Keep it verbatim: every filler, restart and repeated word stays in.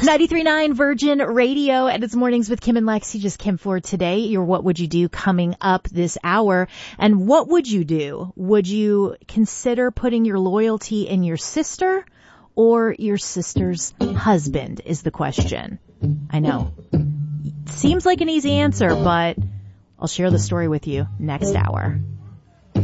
ninety-three point nine Virgin Radio, and it's Mornings with Kim and Lexi. Just Kim for today. Your What Would You Do coming up this hour. And what would you do? Would you consider putting your loyalty in your sister or your sister's husband is the question. I know. Seems like an easy answer, but I'll share the story with you next hour.